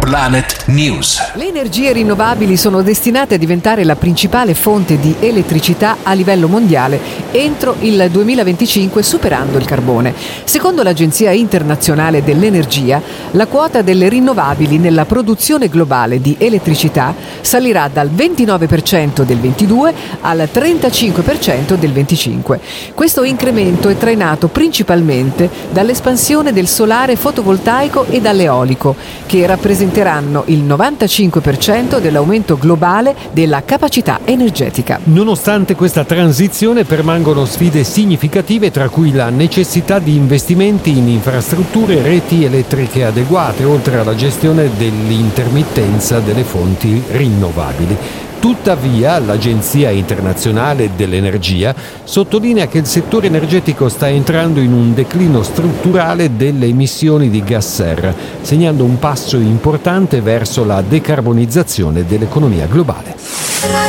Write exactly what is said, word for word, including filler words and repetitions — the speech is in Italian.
Planet News. Le energie rinnovabili sono destinate a diventare la principale fonte di elettricità a livello mondiale entro il duemilaventicinque, superando il carbone. Secondo l'Agenzia internazionale dell'energia, la quota delle rinnovabili nella produzione globale di elettricità salirà dal ventinove per cento del ventidue al trentacinque per cento del venticinque. Questo incremento è trainato principalmente dall'espansione del solare fotovoltaico e dall'eolico, che rappresenteranno il novantacinque per cento dell'aumento globale della capacità energetica. Nonostante questa transizione permangono sfide significative, tra cui la necessità di investimenti in infrastrutture e reti elettriche adeguate, oltre alla gestione dell'intermittenza delle fonti rinnovabili. Tuttavia, l'Agenzia internazionale dell'energia sottolinea che il settore energetico sta entrando in un declino strutturale delle emissioni di gas serra, segnando un passo importante verso la decarbonizzazione dell'economia globale.